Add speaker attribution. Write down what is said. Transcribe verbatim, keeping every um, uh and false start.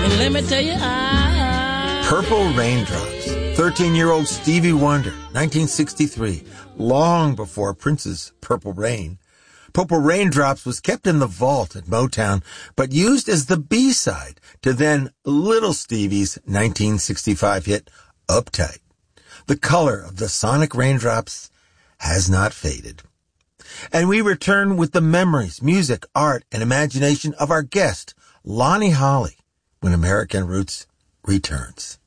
Speaker 1: Let me tell you, I...
Speaker 2: Purple Raindrops. thirteen-year-old Stevie Wonder, nineteen sixty-three, long before Prince's Purple Rain. Purple Raindrops was kept in the vault at Motown, but used as the B-side to then Little Stevie's nineteen sixty-five hit, Uptight. The color of the sonic raindrops has not faded. And we return with the memories, music, art, and imagination of our guest, Lonnie Holley, when American Roots returns.